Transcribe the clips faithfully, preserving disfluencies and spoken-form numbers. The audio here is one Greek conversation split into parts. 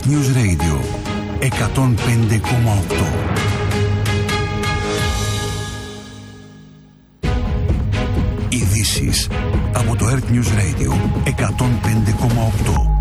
News Radio εκατόν πέντε κόμμα οκτώ. Ειδήσεις από το Earth News Radio εκατόν πέντε κόμμα οκτώ.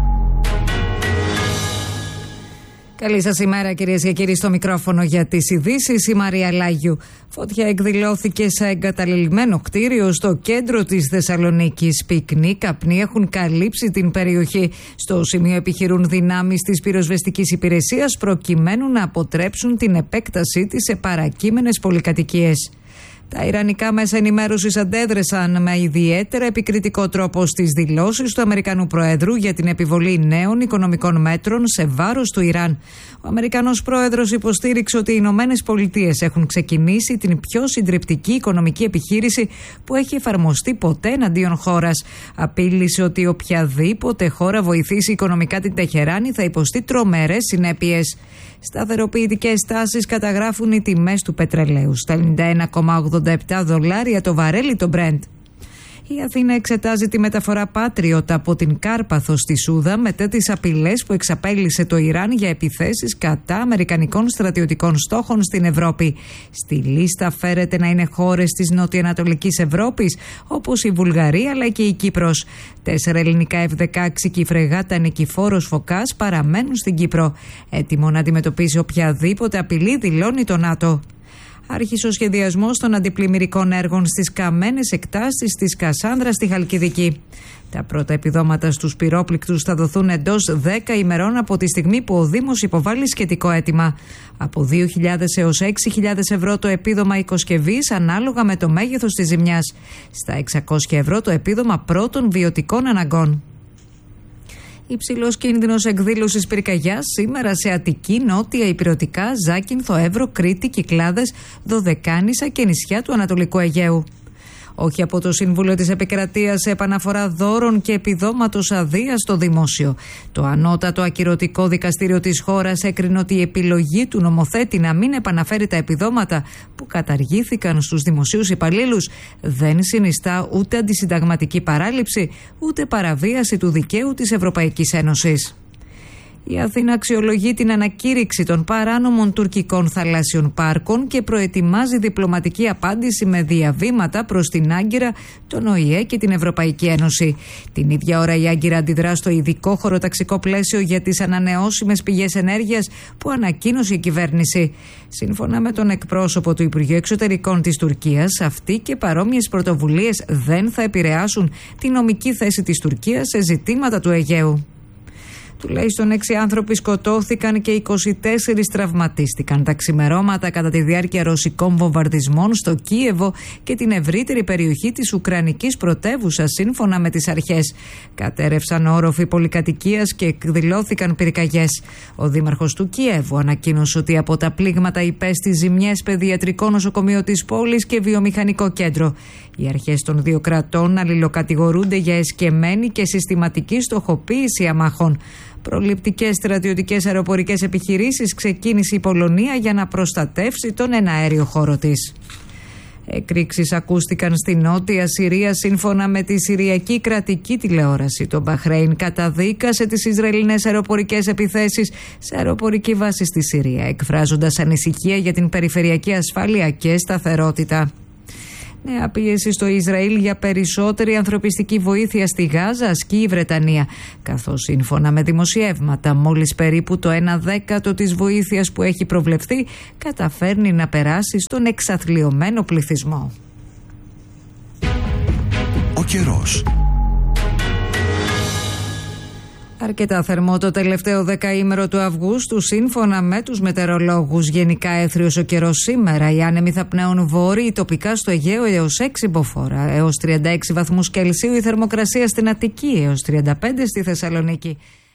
Καλή σας ημέρα, κυρίες και κύριοι, στο μικρόφωνο για τις ειδήσεις η Μαρία Λάγιου. Φωτιά εκδηλώθηκε σε εγκαταλελειμμένο κτίριο στο κέντρο της Θεσσαλονίκης. Πυκνοί καπνοί έχουν καλύψει την περιοχή. Στο σημείο επιχειρούν δυνάμεις της πυροσβεστικής υπηρεσίας προκειμένου να αποτρέψουν την επέκτασή της σε παρακείμενες πολυκατοικίες. Τα ιρανικά μέσα ενημέρωσης αντέδρασαν με ιδιαίτερα επικριτικό τρόπο στις δηλώσεις του Αμερικανού Προέδρου για την επιβολή νέων οικονομικών μέτρων σε βάρος του Ιράν. Ο Αμερικανός Πρόεδρος υποστήριξε ότι οι Ηνωμένες Πολιτείες έχουν ξεκινήσει την πιο συντριπτική οικονομική επιχείρηση που έχει εφαρμοστεί ποτέ εναντίον χώρας. Απείλησε ότι οποιαδήποτε χώρα βοηθήσει οικονομικά την Τεχεράνη θα υποστεί τρομερές συνέπειες. Σταθεροποιητικές τάσεις καταγράφουν οι τιμές του πετρελαίου στα ενενήντα ένα κόμμα ογδόντα επτά δολάρια το βαρέλι το Brent. Η Αθήνα εξετάζει τη μεταφορά Patriot από την Κάρπαθο στη Σούδα μετά τις απειλές που εξαπέλυσε το Ιράν για επιθέσεις κατά αμερικανικών στρατιωτικών στόχων στην Ευρώπη. Στη λίστα φέρεται να είναι χώρες της νοτιοανατολικής Ευρώπης όπως η Βουλγαρία αλλά και η Κύπρος. Τέσσερα ελληνικά εφ δεκαέξι και η φρεγάτα Νικηφόρος Φωκάς παραμένουν στην Κύπρο. Έτοιμο να αντιμετωπίσει οποιαδήποτε απειλή, δηλώνει το ΝΑΤΟ. Άρχισε ο σχεδιασμός των αντιπλημμυρικών έργων στις καμένες εκτάσεις της Κασάνδρας στη Χαλκιδική. Τα πρώτα επιδόματα στους πυρόπληκτους θα δοθούν εντός δέκα ημερών από τη στιγμή που ο Δήμος υποβάλλει σχετικό αίτημα. Από δύο χιλιάδες έως έξι χιλιάδες ευρώ το επίδομα οικοσκευής ανάλογα με το μέγεθος της ζημιάς. Στα εξακόσια ευρώ το επίδομα πρώτων βιωτικών αναγκών. Υψηλός κίνδυνος εκδήλωσης πυρκαγιάς σήμερα σε Αττική, Νότια Ηπειρωτικά, Ζάκυνθο, Εύρο, Κρήτη, Κυκλάδες, Δωδεκάνησα και νησιά του Ανατολικού Αιγαίου. Όχι από το Συμβούλιο της Επικρατείας σε επαναφορά δώρων και επιδόματος αδείας στο δημόσιο. Το ανώτατο ακυρωτικό δικαστήριο της χώρας έκρινε ότι η επιλογή του νομοθέτη να μην επαναφέρει τα επιδόματα που καταργήθηκαν στους δημοσίους υπαλλήλους δεν συνιστά ούτε αντισυνταγματική παράληψη ούτε παραβίαση του δικαίου της Ευρωπαϊκής Ένωσης. Η Αθήνα αξιολογεί την ανακήρυξη των παράνομων τουρκικών θαλάσσιων πάρκων και προετοιμάζει διπλωματική απάντηση με διαβήματα προς την Άγκυρα, τον ΟΗΕ και την Ευρωπαϊκή Ένωση. Την ίδια ώρα η Άγκυρα αντιδρά στο ειδικό χωροταξικό πλαίσιο για τις ανανεώσιμες πηγές ενέργειας που ανακοίνωσε η κυβέρνηση. Σύμφωνα με τον εκπρόσωπο του Υπουργείου Εξωτερικών της Τουρκίας, αυτοί και παρόμοιες πρωτοβουλίες δεν θα επηρεάσουν τη νομική θέση της Τουρκίας σε ζητήματα του Αιγαίου. Τουλάχιστον έξι άνθρωποι σκοτώθηκαν και είκοσι τέσσερις τραυματίστηκαν τα ξημερώματα κατά τη διάρκεια ρωσικών βομβαρδισμών στο Κίεβο και την ευρύτερη περιοχή της Ουκρανικής πρωτεύουσας, σύμφωνα με τις αρχές. Κατέρευσαν όροφοι πολυκατοικίας και εκδηλώθηκαν πυρκαγιές. Ο δήμαρχος του Κιέβου ανακοίνωσε ότι από τα πλήγματα υπέστη ζημιές παιδιατρικό νοσοκομείο της πόλης και βιομηχανικό κέντρο. Οι αρχές των δύο κρατών αλληλοκατηγορούνται για εσκεμμένη και συστηματική στοχοποίηση αμάχων. Προληπτικές στρατιωτικές αεροπορικές επιχειρήσεις ξεκίνησε η Πολωνία για να προστατεύσει τον εναέριο χώρο της. Εκρήξεις ακούστηκαν στη Νότια Συρία σύμφωνα με τη Συριακή Κρατική Τηλεόραση. Το Μπαχρέιν καταδίκασε τις Ισραηλινές αεροπορικές επιθέσεις σε αεροπορική βάση στη Συρία, εκφράζοντας ανησυχία για την περιφερειακή ασφάλεια και σταθερότητα. Νέα πίεση στο Ισραήλ για περισσότερη ανθρωπιστική βοήθεια στη Γάζα ασκεί η Βρετανία, καθώς σύμφωνα με δημοσιεύματα μόλις περίπου το ένα δέκατο της βοήθειας που έχει προβλεφθεί καταφέρνει να περάσει στον εξαθλιωμένο πληθυσμό. Ο καιρός. Αρκετά θερμό το τελευταίο δεκαήμερο του Αυγούστου, σύμφωνα με τους μετεωρολόγους. Γενικά έθριος ο καιρός σήμερα. Οι άνεμοι θα πνέουν βόρειοι, τοπικά στο Αιγαίο έως έξι μποφόρ, έως τριάντα έξι βαθμούς Κελσίου. Η θερμοκρασία στην Αττική έως τριάντα πέντε στη Θεσσαλονίκη.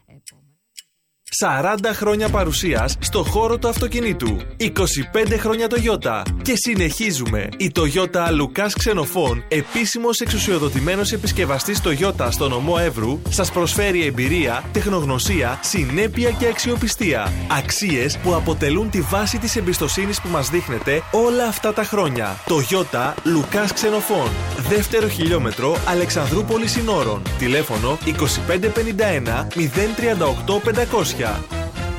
σαράντα χρόνια παρουσίας στο χώρο του αυτοκινήτου. είκοσι πέντε χρόνια Toyota. Και συνεχίζουμε. Η Toyota Λουκάς Ξενοφών, επίσημος εξουσιοδοτημένος επισκευαστής Toyota στο νομό Εύρου, σας προσφέρει εμπειρία, τεχνογνωσία, συνέπεια και αξιοπιστία. Αξίες που αποτελούν τη βάση της εμπιστοσύνης που μας δείχνετε όλα αυτά τα χρόνια. Toyota Λουκάς Ξενοφών. Δεύτερο χιλιόμετρο Αλεξανδρούπολης Συνόρων. Τηλέφωνο είκοσι πέντε πενήντα ένα μηδέν τριάντα οκτώ πεντακόσια.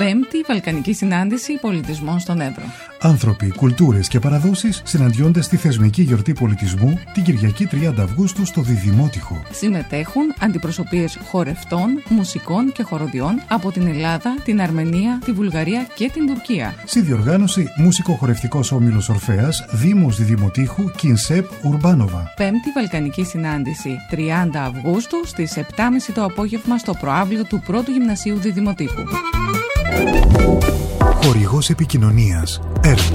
Πέμπτη Βαλκανική Συνάντηση Πολιτισμών στον Εύρο. Άνθρωποι, κουλτούρες και παραδόσεις συναντιόνται στη θεσμική γιορτή πολιτισμού την Κυριακή τριάντα Αυγούστου στο Διδημότυχο. Συμμετέχουν αντιπροσωπείες χορευτών, μουσικών και χοροδιών από την Ελλάδα, την Αρμενία, τη Βουλγαρία και την Τουρκία. Συνδιοργάνωση Μουσικο-χορευτικός Όμιλος Ορφέας, Δήμος Διδημοτύχου, Κινσέπ, Ουρμπάνοβα. Πέμπτη Βαλκανική Συνάντηση τριάντα Αυγούστου στις επτά και μισή το απόγευμα στο προαύλιο του Πρώτου Γυμνασίου Διδημοτύχου. Χορηγός επικοινωνίας ΕΡΤ.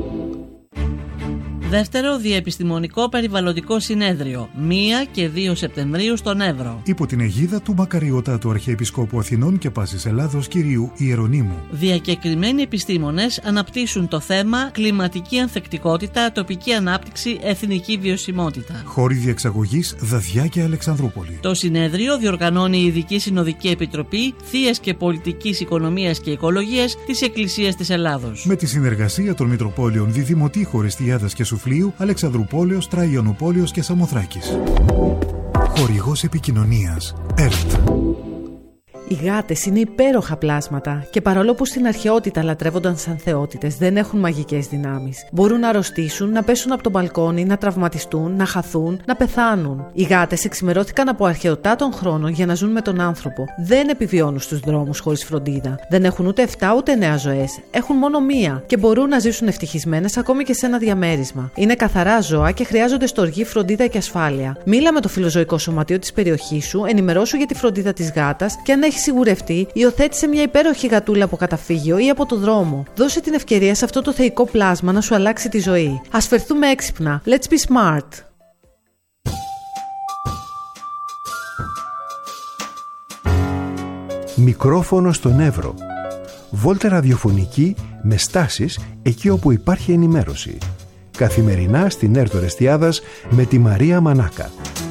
Δεύτερο Διεπιστημονικό Περιβαλλοντικό Συνέδριο, πρώτη και δεύτερη Σεπτεμβρίου στον Εύρο. Υπό την αιγίδα του Μακαριωτάτου Αρχιεπισκόπου Αθηνών και Πάσης Ελλάδος κυρίου Ιερονύμου. Διακεκριμένοι επιστήμονες αναπτύσσουν το θέμα κλιματική ανθεκτικότητα, τοπική ανάπτυξη, εθνική βιωσιμότητα. Χώροι διεξαγωγής Δαδιά και Αλεξανδρούπολη. Το συνέδριο διοργανώνει η Ειδική Συνοδική Επιτροπή Θείας και Πολιτικής Οικονομίας και Οικολογίας της Εκκλησίας της Ελλάδος. Με τη συνεργασία των Μητροπόλεων Διδημοτύχου, Ορεστιάδας και Σουφλίου, Αλεξανδρουπόλεως, Τραϊανοπόλεως και Σαμοθράκης. Χορηγός επικοινωνίας ΕΡΤ. Οι γάτες είναι υπέροχα πλάσματα και παρόλο που στην αρχαιότητα λατρεύονταν σαν θεότητες, δεν έχουν μαγικές δυνάμεις. Μπορούν να αρρωστήσουν, να πέσουν από το μπαλκόνι, να τραυματιστούν, να χαθούν, να πεθάνουν. Οι γάτες εξημερώθηκαν από αρχαιοτάτων χρόνων για να ζουν με τον άνθρωπο. Δεν επιβιώνουν στους δρόμους χωρίς φροντίδα. Δεν έχουν ούτε εφτά ούτε εννέα ζωές. Έχουν μόνο μία και μπορούν να ζήσουν ευτυχισμένες ακόμη και σε ένα διαμέρισμα. Είναι καθαρά ζώα και χρειάζονται στοργή, φροντίδα και ασφάλεια. Μίλα με το φιλοζωικό σωματείο της περιοχής σου, ενημερώσου για τη φροντίδα της γάτας και αν έχει σιγουρευτεί, υιοθέτησε μια υπέροχη γατούλα από καταφύγιο ή από το δρόμο. Δώσε την ευκαιρία σε αυτό το θεϊκό πλάσμα να σου αλλάξει τη ζωή. Ας φερθούμε έξυπνα. Let's be smart. Μικρόφωνο στον Εύρο. Βόλτα ραδιοφωνική με στάσεις εκεί όπου υπάρχει ενημέρωση. Καθημερινά στην ΕΡΤ Ορεστιάδας με τη Μαρία Μανάκα.